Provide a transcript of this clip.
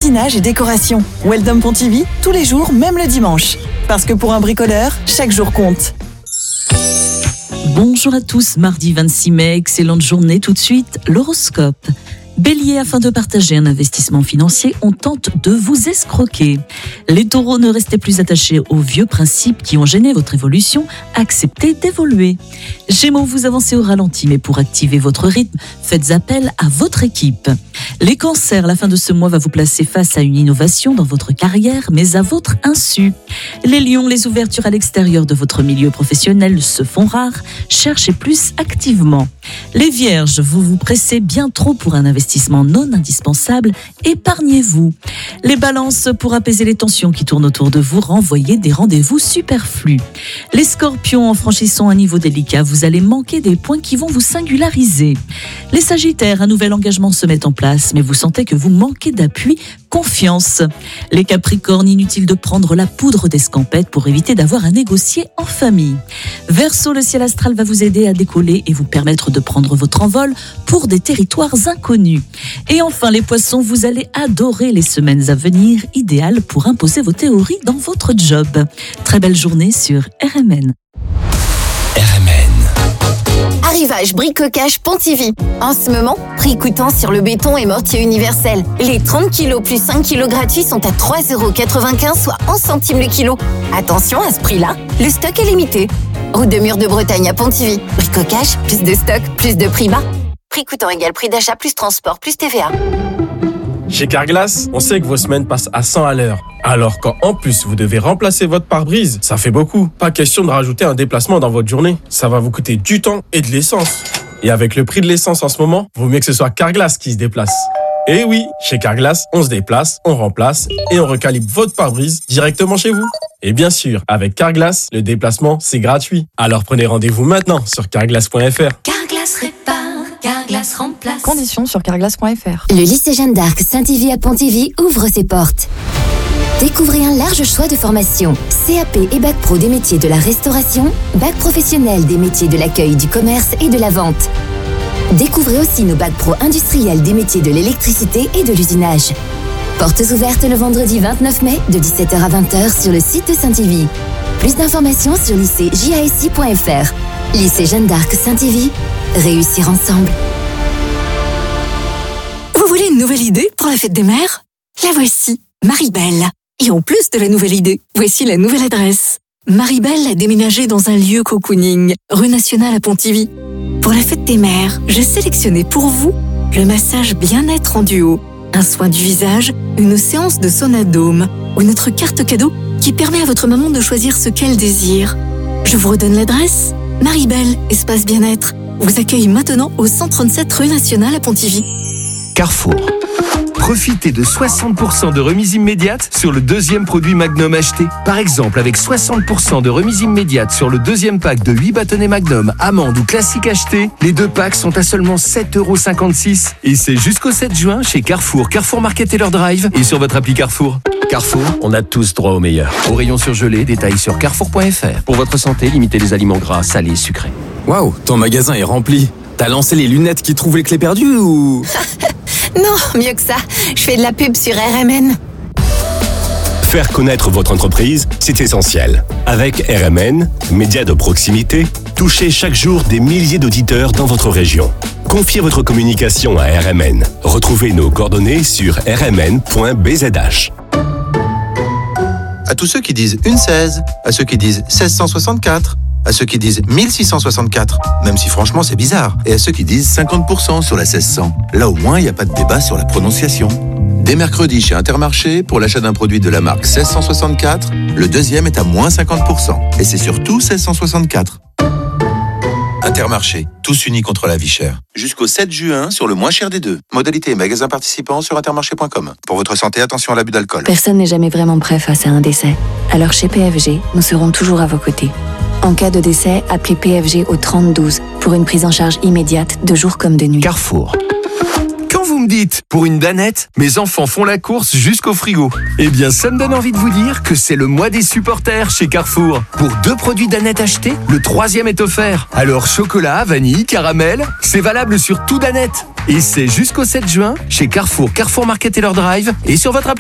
usinage et décoration. Weldom Pontivy, tous les jours, même le dimanche. Parce que pour un bricoleur, chaque jour compte. Bonjour à tous, mardi 26 mai, excellente journée. Tout de suite, l'horoscope. Bélier, afin de partager un investissement financier, on tente de vous escroquer. Les taureaux, ne restez plus attachés aux vieux principes qui ont gêné votre évolution, acceptez d'évoluer. Gémeaux, vous avancez au ralenti, mais pour activer votre rythme, faites appel à votre équipe. Les cancers, la fin de ce mois va vous placer face à une innovation dans votre carrière, mais à votre insu. Les lions, les ouvertures à l'extérieur de votre milieu professionnel se font rares, cherchez plus activement. Les vierges, vous vous pressez bien trop pour un investissement non indispensable, épargnez-vous. Les balances, pour apaiser les tensions qui tournent autour de vous, renvoyez des rendez-vous superflus. Les scorpions, en franchissant un niveau délicat, vous allez manquer des points qui vont vous singulariser. Les sagittaires, un nouvel engagement se met en place, mais vous sentez que vous manquez d'appui, confiance. Les capricornes, inutile de prendre la poudre d'escampette pour éviter d'avoir à négocier en famille. Verseau, le ciel astral va vous aider à décoller et vous permettre de prendre votre envol pour des territoires inconnus. Et enfin les poissons, vous allez adorer les semaines à venir, idéales pour imposer vos théories dans votre job. Très belle journée sur RMN. Arrivage Bricocash Pontivy. En ce moment, prix coûtant sur le béton et mortier universel. Les 30 kg plus 5 kg gratuits sont à 3,95 €, soit 11 centimes le kilo. Attention, à ce prix-là, le stock est limité. Route de Mur de Bretagne à Pontivy. Bricocash, plus de stock, plus de prix bas. Prix coûtant égal prix d'achat plus transport plus TVA. Chez Carglass, on sait que vos semaines passent à 100 à l'heure. Alors quand en plus vous devez remplacer votre pare-brise, ça fait beaucoup. Pas question de rajouter un déplacement dans votre journée. Ça va vous coûter du temps et de l'essence. Et avec le prix de l'essence en ce moment, vaut mieux que ce soit Carglass qui se déplace. Et oui, chez Carglass, on se déplace, on remplace et on recalibre votre pare-brise directement chez vous. Et bien sûr, avec Carglass, le déplacement, c'est gratuit. Alors prenez rendez-vous maintenant sur carglass.fr. Carglass répare, Carglass remplace. Conditions sur carglass.fr. Le lycée Jeanne d'Arc Saint-Yvi à Pontivy ouvre ses portes. Découvrez un large choix de formations. CAP et Bac Pro des métiers de la restauration, Bac professionnel des métiers de l'accueil, du commerce et de la vente. Découvrez aussi nos Bac Pro industriels des métiers de l'électricité et de l'usinage. Portes ouvertes le vendredi 29 mai de 17h à 20h sur le site de Saint-Yvi. Plus d'informations sur lycée-jasc.fr. Lycée Jeanne d'Arc Saint-Yvi. Réussir ensemble. Vous voulez une nouvelle idée pour la fête des mères ? La voici, Maribel. Et en plus de la nouvelle idée, voici la nouvelle adresse. Maribel a déménagé dans un lieu cocooning, rue Nationale à Pontivy. Pour la fête des mères, j'ai sélectionné pour vous le massage bien-être en duo, un soin du visage, une séance de Sonadome ou notre carte cadeau qui permet à votre maman de choisir ce qu'elle désire. Je vous redonne l'adresse. Maribel, espace bien-être, vous accueille maintenant au 137 rue Nationale à Pontivy. Carrefour. Profitez de 60% de remise immédiate sur le deuxième produit Magnum acheté. Par exemple, avec 60% de remise immédiate sur le deuxième pack de 8 bâtonnets Magnum, amandes ou classiques achetés, les deux packs sont à seulement 7,56 €. Et c'est jusqu'au 7 juin chez Carrefour, Carrefour Market Taylor Drive et sur votre appli Carrefour. Carrefour, on a tous droit au meilleur. Au rayon surgelé, détails sur carrefour.fr. Pour votre santé, limitez les aliments gras, salés, sucrés. Waouh, ton magasin est rempli. T'as lancé les lunettes qui trouvent les clés perdues ou... Non, mieux que ça. Je fais de la pub sur RMN. Faire connaître votre entreprise, c'est essentiel. Avec RMN, média de proximité, touchez chaque jour des milliers d'auditeurs dans votre région. Confiez votre communication à RMN. Retrouvez nos coordonnées sur rmn.bzh. À tous ceux qui disent une 16, à ceux qui disent 1664, à ceux qui disent 1664, même si franchement c'est bizarre, et à ceux qui disent 50% sur la 1600. Là au moins il n'y a pas de débat sur la prononciation. Dès mercredi chez Intermarché, pour l'achat d'un produit de la marque 1664, le deuxième est à moins 50%. Et c'est surtout 1664. Intermarché, tous unis contre la vie chère. Jusqu'au 7 juin sur le moins cher des deux. Modalité et magasins participants sur intermarché.com. Pour votre santé, attention à l'abus d'alcool. Personne n'est jamais vraiment prêt face à un décès. Alors chez PFG, nous serons toujours à vos côtés. En cas de décès, appelez PFG au 3012 pour une prise en charge immédiate de jour comme de nuit. Carrefour. Quand vous me dites, pour une danette, mes enfants font la course jusqu'au frigo. Eh bien, ça me donne envie de vous dire que c'est le mois des supporters chez Carrefour. Pour 2 produits Danette achetés, le 3e est offert. Alors, chocolat, vanille, caramel, c'est valable sur tout Danette. Et c'est jusqu'au 7 juin chez Carrefour, Carrefour Market Taylor Drive et sur votre application.